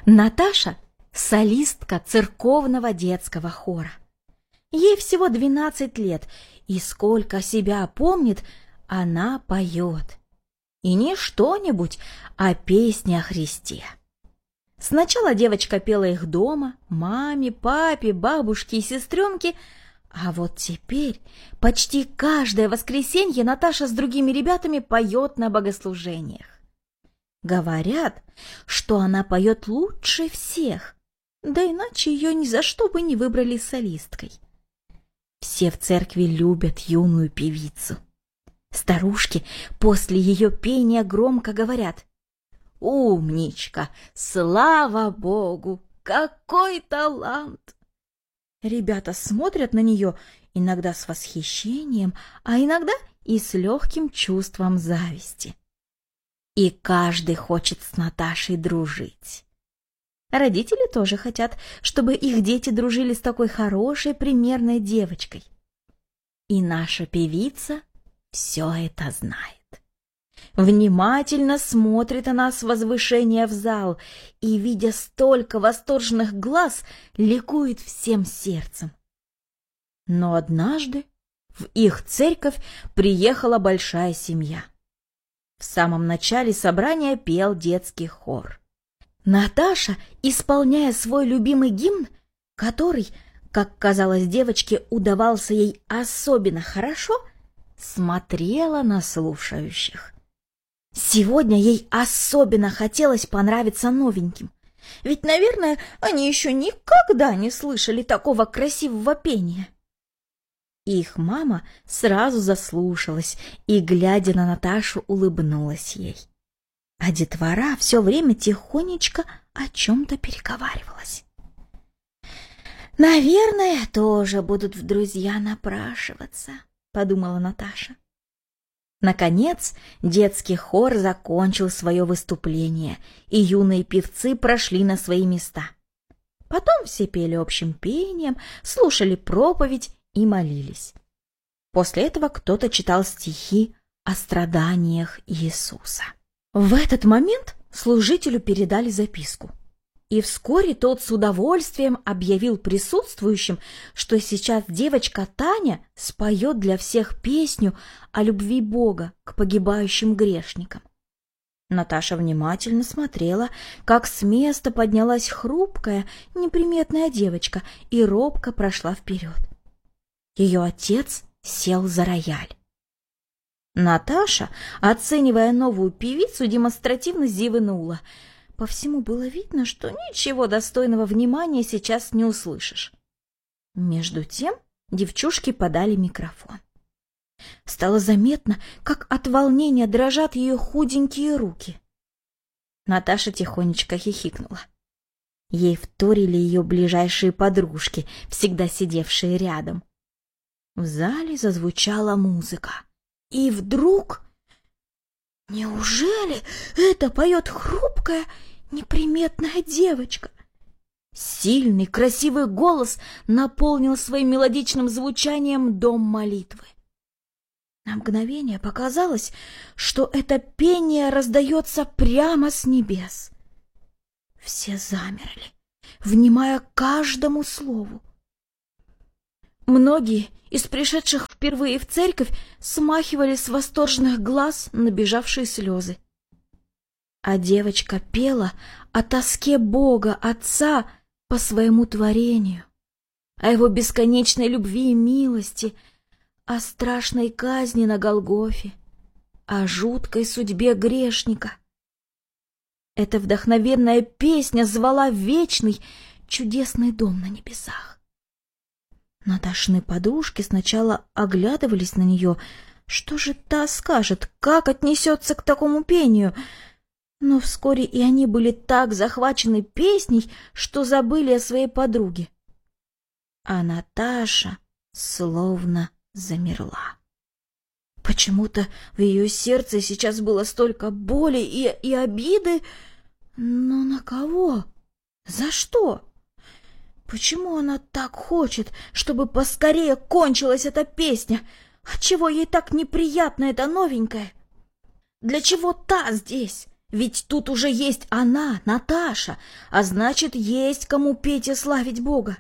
Наташа – солистка церковного детского хора. Ей всего 12 лет, и сколько себя помнит, она поет. И не что-нибудь, а песни о Христе. Сначала девочка пела их дома, маме, папе, бабушке и сестренке, а вот теперь почти каждое воскресенье Наташа с другими ребятами поет на богослужениях. Говорят, что она поет лучше всех, да иначе ее ни за что бы не выбрали солисткой. Все в церкви любят юную певицу. Старушки после ее пения громко говорят: «Умничка! Слава Богу! Какой талант!» Ребята смотрят на нее иногда с восхищением, а иногда и с легким чувством зависти. И каждый хочет с Наташей дружить. Родители тоже хотят, чтобы их дети дружили с такой хорошей, примерной девочкой. И наша певица все это знает. Внимательно смотрит она с возвышения в зал и, видя столько восторженных глаз, ликует всем сердцем. Но однажды в их церковь приехала большая семья. В самом начале собрания пел детский хор. Наташа, исполняя свой любимый гимн, который, как казалось девочке, удавался ей особенно хорошо, смотрела на слушающих. Сегодня ей особенно хотелось понравиться новеньким, ведь, наверное, они еще никогда не слышали такого красивого пения. Их мама сразу заслушалась и, глядя на Наташу, улыбнулась ей. А детвора все время тихонечко о чем-то переговаривалась. «Наверное, тоже будут в друзья напрашиваться», — подумала Наташа. Наконец, детский хор закончил свое выступление, и юные певцы прошли на свои места. Потом все пели общим пением, слушали проповедь и молились. После этого кто-то читал стихи о страданиях Иисуса. В этот момент служителю передали записку, и вскоре тот с удовольствием объявил присутствующим, что сейчас девочка Таня споет для всех песню о любви Бога к погибающим грешникам. Наташа внимательно смотрела, как с места поднялась хрупкая, неприметная девочка и робко прошла вперед. Ее отец сел за рояль. Наташа, оценивая новую певицу, демонстративно зевнула. По всему было видно, что ничего достойного внимания сейчас не услышишь. Между тем девчушки подали микрофон. Стало заметно, как от волнения дрожат ее худенькие руки. Наташа тихонечко хихикнула. Ей вторили ее ближайшие подружки, всегда сидевшие рядом. В зале зазвучала музыка. И вдруг... Неужели это поет хрупкая, неприметная девочка? Сильный, красивый голос наполнил своим мелодичным звучанием дом молитвы. На мгновение показалось, что это пение раздается прямо с небес. Все замерли, внимая каждому слову. Многие из пришедших впервые в церковь смахивали с восторженных глаз набежавшие слезы. А девочка пела о тоске Бога, Отца, по своему творению, о его бесконечной любви и милости, о страшной казни на Голгофе, о жуткой судьбе грешника. Эта вдохновенная песня звала в вечный, чудесный дом на небесах. Наташины подружки сначала оглядывались на нее, что же та скажет, как отнесется к такому пению, но вскоре и они были так захвачены песней, что забыли о своей подруге. А Наташа словно замерла. Почему-то в ее сердце сейчас было столько боли и обиды, но на кого? За что? Почему она так хочет, чтобы поскорее кончилась эта песня? Отчего ей так неприятна эта новенькая? Для чего та здесь? Ведь тут уже есть она, Наташа, а значит, есть кому петь и славить Бога.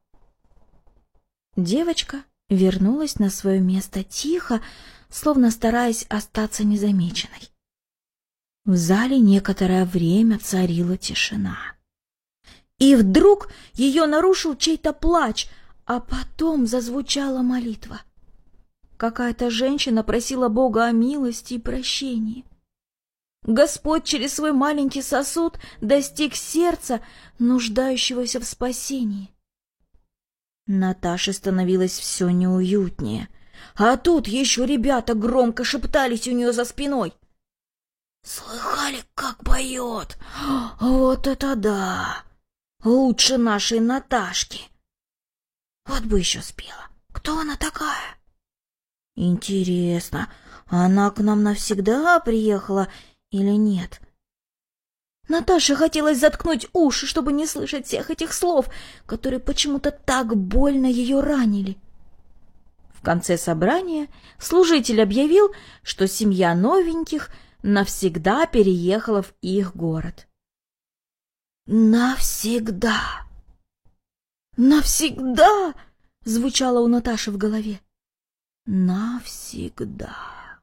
Девочка вернулась на свое место тихо, словно стараясь остаться незамеченной. В зале некоторое время царила тишина. И вдруг ее нарушил чей-то плач, а потом зазвучала молитва. Какая-то женщина просила Бога о милости и прощении. Господь через свой маленький сосуд достиг сердца, нуждающегося в спасении. Наташе становилось все неуютнее, а тут еще ребята громко шептались у нее за спиной. «Слыхали, как поет? Вот это да! Лучше нашей Наташки! Вот бы еще спела. Кто она такая? Интересно, она к нам навсегда приехала или нет?» Наташе хотелось заткнуть уши, чтобы не слышать всех этих слов, которые почему-то так больно ее ранили. В конце собрания служитель объявил, что семья новеньких навсегда переехала в их город. «Навсегда! Навсегда!» — звучало у Наташи в голове. «Навсегда!»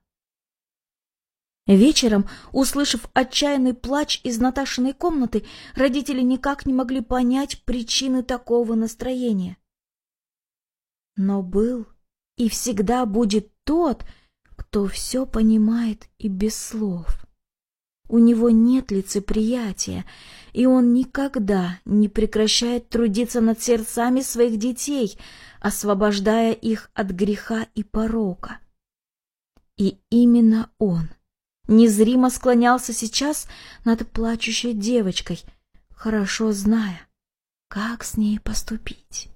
Вечером, услышав отчаянный плач из Наташиной комнаты, родители никак не могли понять причины такого настроения. Но был и всегда будет тот, кто все понимает и без слов. У него нет лицеприятия, и он никогда не прекращает трудиться над сердцами своих детей, освобождая их от греха и порока. И именно он незримо склонялся сейчас над плачущей девочкой, хорошо зная, как с ней поступить.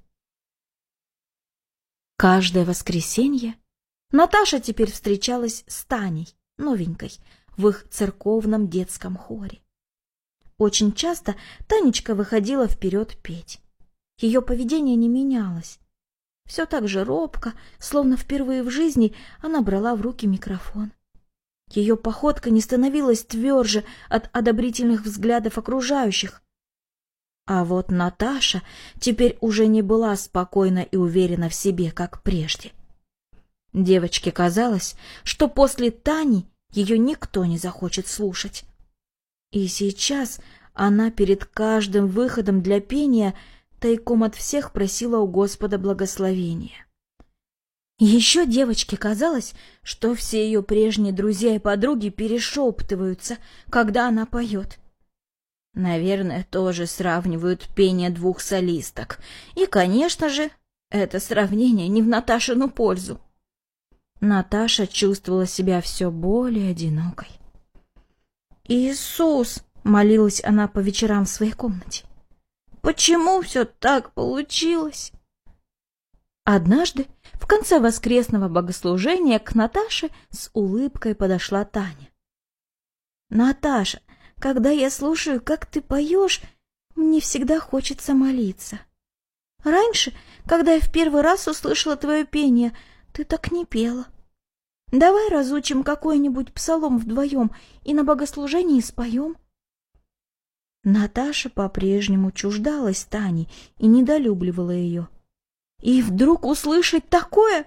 Каждое воскресенье Наташа теперь встречалась с Таней, новенькой, в их церковном детском хоре. Очень часто Танечка выходила вперед петь. Ее поведение не менялось. Все так же робко, словно впервые в жизни она брала в руки микрофон. Ее походка не становилась тверже от одобрительных взглядов окружающих. А вот Наташа теперь уже не была спокойна и уверена в себе, как прежде. Девочке казалось, что после Тани ее никто не захочет слушать. И сейчас она перед каждым выходом для пения тайком от всех просила у Господа благословения. Еще девочке казалось, что все ее прежние друзья и подруги перешептываются, когда она поет. Наверное, тоже сравнивают пение двух солисток. И, конечно же, это сравнение не в Наташину пользу. Наташа чувствовала себя все более одинокой. «Иисус!» — молилась она по вечерам в своей комнате. «Почему все так получилось?» Однажды, в конце воскресного богослужения, к Наташе с улыбкой подошла Таня. «Наташа, когда я слушаю, как ты поешь, мне всегда хочется молиться. Раньше, когда я в первый раз услышала твое пение, ты так не пела. Давай разучим какой-нибудь псалом вдвоем и на богослужении споем». Наташа по-прежнему чуждалась Тани и недолюбливала ее. И вдруг услышать такое?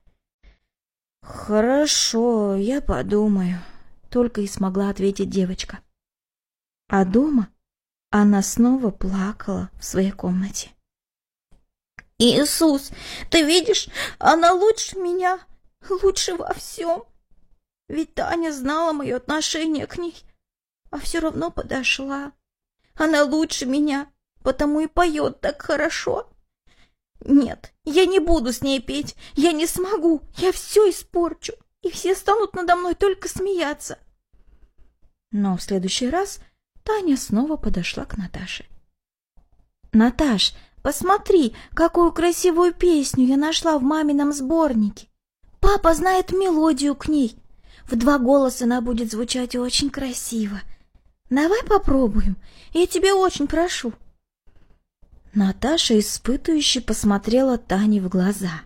«Хорошо, я подумаю», — только и смогла ответить девочка. А дома она снова плакала в своей комнате. «Иисус, ты видишь, она лучше меня, лучше во всем. Ведь Таня знала мое отношение к ней, а все равно подошла. Она лучше меня, потому и поет так хорошо. Нет, я не буду с ней петь, я не смогу, я все испорчу, и все станут надо мной только смеяться». Но в следующий раз Таня снова подошла к Наташе. «Наташ, посмотри, какую красивую песню я нашла в мамином сборнике. Папа знает мелодию к ней. В два голоса она будет звучать очень красиво. Давай попробуем, я тебя очень прошу». Наташа испытующе посмотрела Тане в глаза.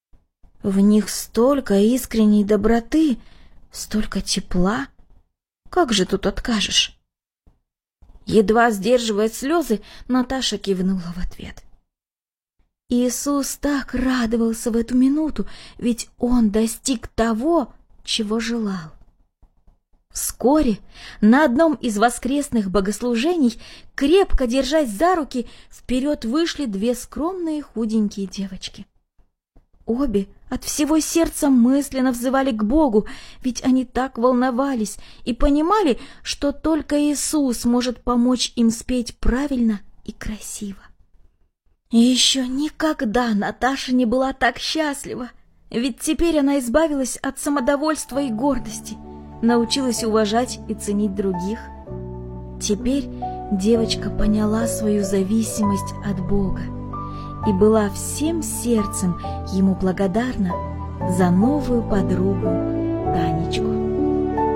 В них столько искренней доброты, столько тепла. Как же тут откажешь? Едва сдерживая слезы, Наташа кивнула в ответ. Иисус так радовался в эту минуту, ведь Он достиг того, чего желал. Вскоре на одном из воскресных богослужений, крепко держась за руки, вперед вышли две скромные худенькие девочки. Обе от всего сердца мысленно взывали к Богу, ведь они так волновались и понимали, что только Иисус может помочь им спеть правильно и красиво. И еще никогда Наташа не была так счастлива, ведь теперь она избавилась от самодовольства и гордости, научилась уважать и ценить других. Теперь девочка поняла свою зависимость от Бога и была всем сердцем ему благодарна за новую подругу Танечку.